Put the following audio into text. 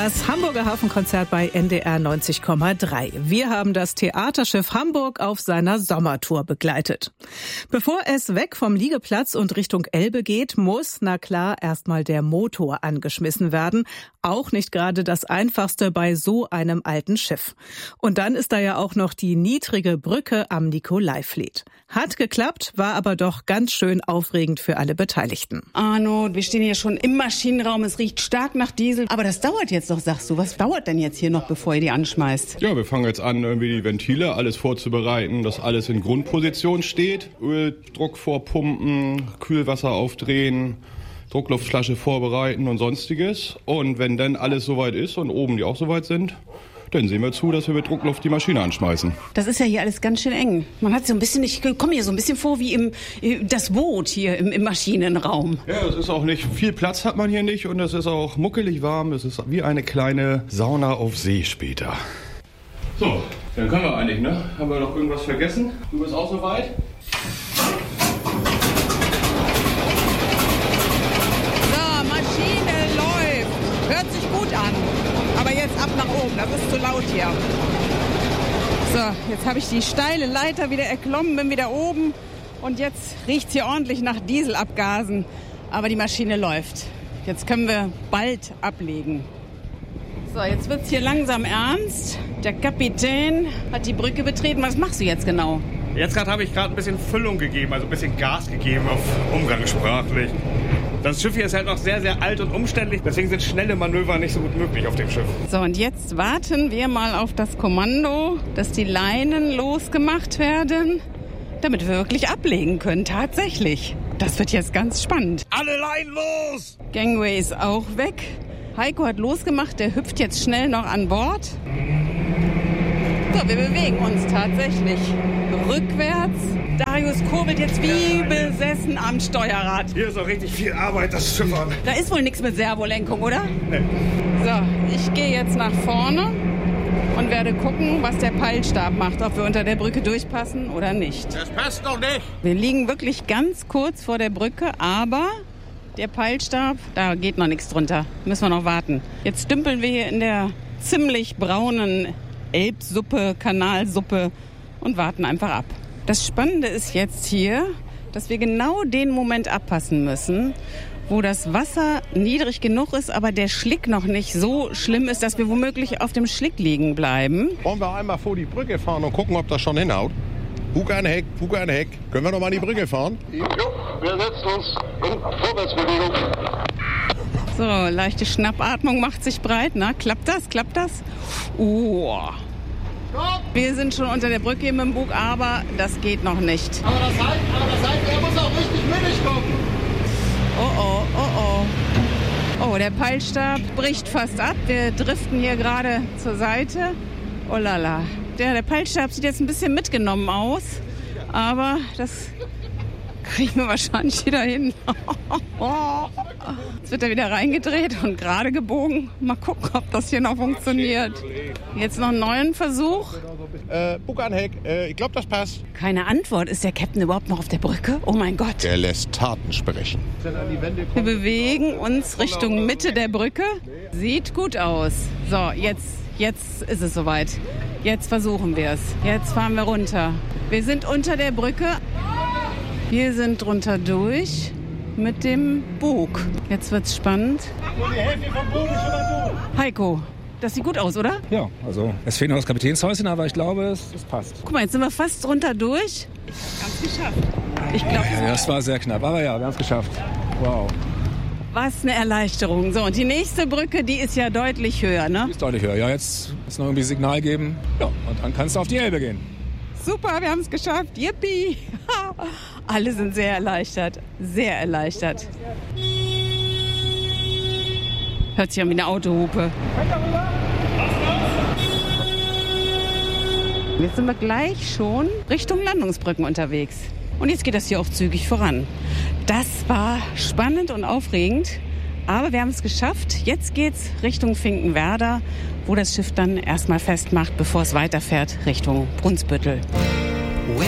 Das Hamburger Hafenkonzert bei NDR 90,3. Wir haben das Theaterschiff Hamburg auf seiner Sommertour begleitet. Bevor es weg vom Liegeplatz und Richtung Elbe geht, muss, na klar, erstmal der Motor angeschmissen werden. Auch nicht gerade das Einfachste bei so einem alten Schiff. Und dann ist da ja auch noch die niedrige Brücke am Nikolaivliet. Hat geklappt, war aber doch ganz schön aufregend für alle Beteiligten. Arno, wir stehen hier schon im Maschinenraum. Es riecht stark nach Diesel. Aber das dauert jetzt noch, sagst du. Was dauert denn jetzt hier noch, bevor ihr die anschmeißt? Ja, wir fangen jetzt an, irgendwie die Ventile, alles vorzubereiten, dass alles in Grundposition steht. Öldruck vorpumpen, Kühlwasser aufdrehen, Druckluftflasche vorbereiten und Sonstiges. Und wenn dann alles soweit ist und oben die auch soweit sind, dann sehen wir zu, dass wir mit Druckluft die Maschine anschmeißen. Das ist ja hier alles ganz schön eng. Man hat so ein bisschen, ich komme hier so ein bisschen vor wie das Boot hier im Maschinenraum. Ja, es ist auch nicht, viel Platz hat man hier nicht und es ist auch muckelig warm. Es ist wie eine kleine Sauna auf See später. So, dann können wir eigentlich, ne? Haben wir noch irgendwas vergessen? Du bist auch soweit? So, Maschine läuft. Hört sich gut an. Aber jetzt ab nach oben, das ist zu laut hier. So, jetzt habe ich die steile Leiter wieder erklommen, bin wieder oben. Und jetzt riecht es hier ordentlich nach Dieselabgasen. Aber die Maschine läuft. Jetzt können wir bald ablegen. So, jetzt wird es hier langsam ernst. Der Kapitän hat die Brücke betreten. Was machst du jetzt genau? Jetzt habe ich ein bisschen Füllung gegeben, also ein bisschen Gas gegeben, auf umgangssprachlich. Das Schiff hier ist halt noch sehr, sehr alt und umständlich, deswegen sind schnelle Manöver nicht so gut möglich auf dem Schiff. So, und jetzt warten wir mal auf das Kommando, dass die Leinen losgemacht werden, damit wir wirklich ablegen können, tatsächlich. Das wird jetzt ganz spannend. Alle Leinen los! Gangway ist auch weg. Heiko hat losgemacht, der hüpft jetzt schnell noch an Bord. So, wir bewegen uns tatsächlich rückwärts. Darius kurbelt jetzt wie besessen am Steuerrad. Hier ist auch richtig viel Arbeit, das Schiff an. Da ist wohl nichts mit Servolenkung, oder? Nee. So, ich gehe jetzt nach vorne und werde gucken, was der Peilstab macht, ob wir unter der Brücke durchpassen oder nicht. Das passt doch nicht. Wir liegen wirklich ganz kurz vor der Brücke, aber der Peilstab, da geht noch nichts drunter. Müssen wir noch warten. Jetzt stümpeln wir hier in der ziemlich braunen Elbsuppe, Kanalsuppe und warten einfach ab. Das Spannende ist jetzt hier, dass wir genau den Moment abpassen müssen, wo das Wasser niedrig genug ist, aber der Schlick noch nicht so schlimm ist, dass wir womöglich auf dem Schlick liegen bleiben. Wollen wir einmal vor die Brücke fahren und gucken, ob das schon hinhaut? Bug an Heck. Können wir noch mal an die Brücke fahren? Jo, wir setzen uns in Vorwärtsbewegung. So, leichte Schnappatmung macht sich breit. Na, klappt das? Wir sind schon unter der Brücke hier mit dem Bug, aber das geht noch nicht. Aber das heißt, er muss auch richtig mittig kommen. Oh, der Peilstab bricht fast ab. Wir driften hier gerade zur Seite. Oh lala. Der Peilstab sieht jetzt ein bisschen mitgenommen aus, aber das kriegen wir wahrscheinlich wieder hin. Jetzt wird er wieder reingedreht und gerade gebogen. Mal gucken, ob das hier noch funktioniert. Jetzt noch einen neuen Versuch. Bug an Heck. Ich glaube, das passt. Keine Antwort. Ist der Captain überhaupt noch auf der Brücke? Oh mein Gott. Der lässt Taten sprechen. Wir bewegen uns Richtung Mitte der Brücke. Sieht gut aus. So, jetzt ist es soweit. Jetzt versuchen wir es. Jetzt fahren wir runter. Wir sind unter der Brücke. Wir sind drunter durch mit dem Bug. Jetzt wird's spannend. Heiko, das sieht gut aus, oder? Ja, also es fehlt noch das Kapitänshäuschen, aber ich glaube, es passt. Guck mal, jetzt sind wir fast drunter durch. Wir haben es geschafft. Ich glaube, Ja, das war sehr knapp, aber ja, wir haben es geschafft. Wow. Was eine Erleichterung. So, und die nächste Brücke, die ist ja deutlich höher, ne? Die ist deutlich höher. Ja, jetzt muss noch irgendwie Signal geben. Ja, und dann kannst du auf die Elbe gehen. Super, wir haben es geschafft. Yippie! Alle sind sehr erleichtert. Sehr erleichtert. Hört sich an wie eine Autohupe. Jetzt sind wir gleich schon Richtung Landungsbrücken unterwegs. Und jetzt geht das hier auch zügig voran. Das war spannend und aufregend. Aber wir haben es geschafft. Jetzt geht's Richtung Finkenwerder, wo das Schiff dann erstmal festmacht, bevor es weiterfährt Richtung Brunsbüttel.